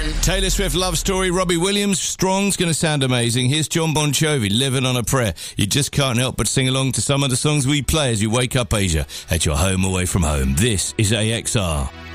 Taylor Swift love story. Robbie Williams, Strong's going to sound amazing. Here's John Bon Jovi, Living on a Prayer. You just can't help but sing along to some of the songs we play as you wake up Asia at your home away from home. This is AXR.